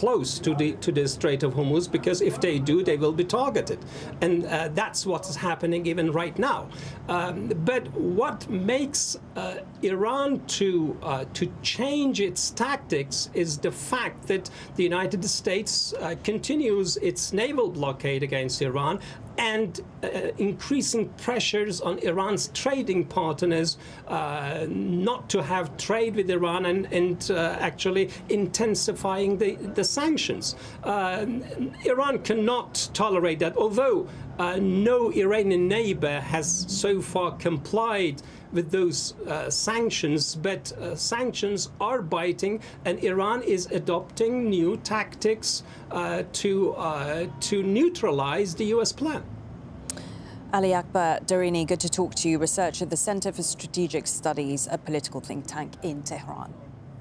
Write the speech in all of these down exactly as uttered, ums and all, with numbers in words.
close to the to the Strait of Hormuz, because if they do, they will be targeted, and uh, that's what's happening even right now. Um, but what makes uh, Iran to uh, to change its tactics is the fact that the United States uh, continues its naval blockade against Iran, and uh, increasing pressures on Iran's trading partners uh, not to have trade with Iran, and, and uh, actually intensifying the, the sanctions. Uh, Iran cannot tolerate that, although uh, no Iranian neighbor has so far complied with those uh, sanctions, but uh, sanctions are biting, and Iran is adopting new tactics uh, to uh, to neutralize the U S plan. Ali Akbar Darini, good to talk to you, researcher at the Center for Strategic Studies, a political think tank in Tehran.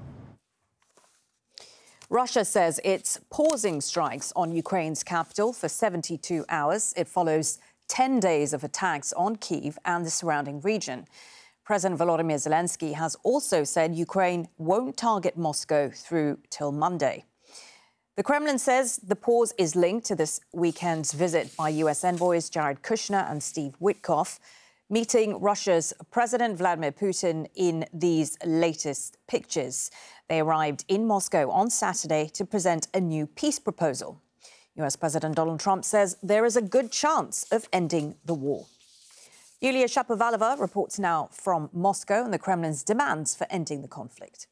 Russia says it's pausing strikes on Ukraine's capital for seventy-two hours. It follows ten days of attacks on Kyiv and the surrounding region. President Volodymyr Zelensky has also said Ukraine won't target Moscow through till Monday. The Kremlin says the pause is linked to this weekend's visit by U S envoys Jared Kushner and Steve Witkoff, meeting Russia's President Vladimir Putin in these latest pictures. They arrived in Moscow on Saturday to present a new peace proposal. U S President Donald Trump says there is a good chance of ending the war. Yulia Shapovalova reports now from Moscow and the Kremlin's demands for ending the conflict.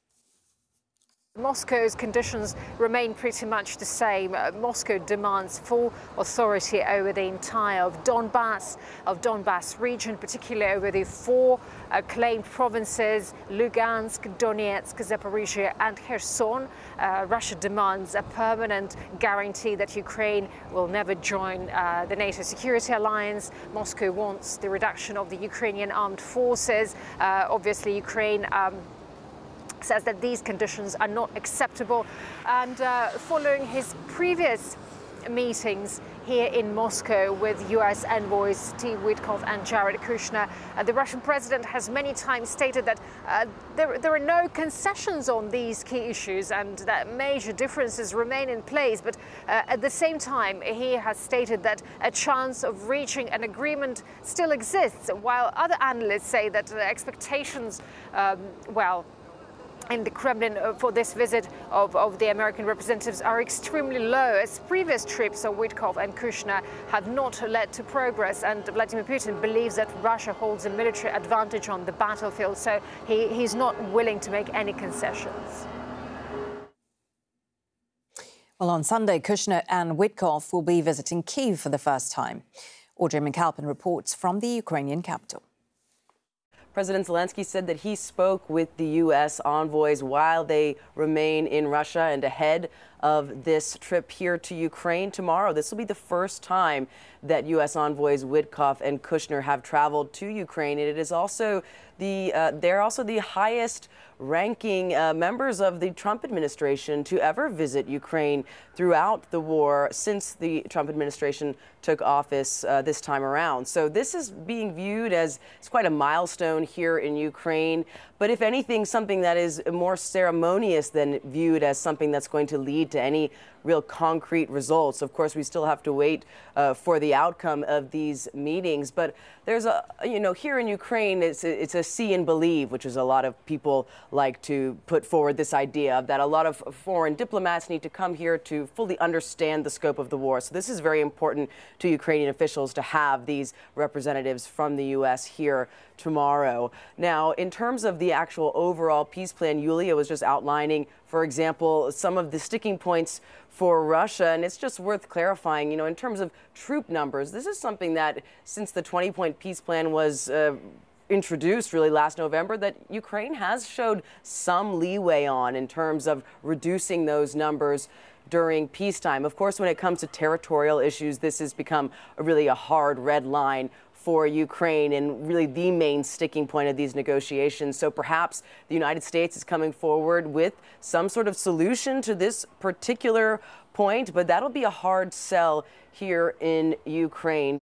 Moscow's conditions remain pretty much the same. Uh, Moscow demands full authority over the entire of Donbass, of Donbass region, particularly over the four uh, claimed provinces, Lugansk, Donetsk, Zaporizhia and Kherson. Uh, Russia demands a permanent guarantee that Ukraine will never join uh, the NATO security alliance. Moscow wants the reduction of the Ukrainian armed forces. Uh, obviously, Ukraine um, says that these conditions are not acceptable. And uh, following his previous meetings here in Moscow with U S envoys Steve Witkoff and Jared Kushner, uh, the Russian president has many times stated that uh, there, there are no concessions on these key issues and that major differences remain in place. But uh, at the same time, he has stated that a chance of reaching an agreement still exists, while other analysts say that the expectations, um, well, in the Kremlin for this visit of, of the American representatives are extremely low, as previous trips of Witkoff and Kushner have not led to progress. And Vladimir Putin believes that Russia holds a military advantage on the battlefield, so he, he's not willing to make any concessions. Well, on Sunday, Kushner and Witkoff will be visiting Kyiv for the first time. Audrey McAlpin reports from the Ukrainian capital. President Zelensky said that he spoke with the U S envoys while they remain in Russia and ahead of this trip here to Ukraine tomorrow. This will be the first time that U S envoys Witkoff and Kushner have traveled to Ukraine. And it is also the uh, they're also the highest ranking uh, members of the Trump administration to ever visit Ukraine throughout the war since the Trump administration took office uh, this time around. So this is being viewed as it's quite a milestone here in Ukraine. But if anything, something that is more ceremonious than viewed as something that's going to lead to any real concrete results. Of course, we still have to wait uh, for the outcome of these meetings. But there's a, you know, here in Ukraine, it's a, it's a see and believe, which is a lot of people like to put forward this idea of that a lot of foreign diplomats need to come here to fully understand the scope of the war. So this is very important to Ukrainian officials to have these representatives from the U S here tomorrow. Now, in terms of the actual overall peace plan, Yulia was just outlining, for example, some of the sticking points for Russia. And it's just worth clarifying, you know, in terms of troop numbers, this is something that since the twenty-point peace plan was uh, introduced really last November, that Ukraine has showed some leeway on in terms of reducing those numbers during peacetime. Of course, when it comes to territorial issues, this has become a really a hard red line for Ukraine and really the main sticking point of these negotiations. So perhaps the United States is coming forward with some sort of solution to this particular point, but that'll be a hard sell here in Ukraine.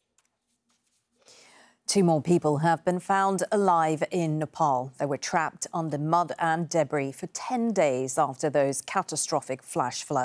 Two more people have been found alive in Nepal. They were trapped under mud and debris for ten days after those catastrophic flash floods.